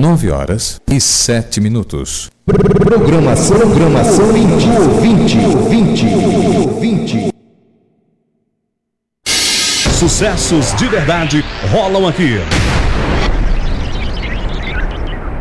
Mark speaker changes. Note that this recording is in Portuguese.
Speaker 1: 9h07.
Speaker 2: Programação ouvinte.
Speaker 3: Sucessos de verdade rolam aqui